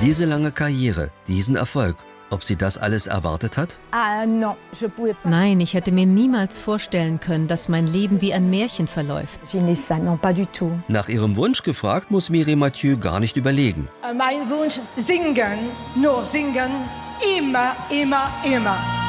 Diese lange Karriere, diesen Erfolg, ob sie das alles erwartet hat? Nein, ich hätte mir niemals vorstellen können, dass mein Leben wie ein Märchen verläuft. Nach ihrem Wunsch gefragt, muss Mireille Mathieu gar nicht überlegen. Mein Wunsch, singen, nur singen, immer, immer, immer.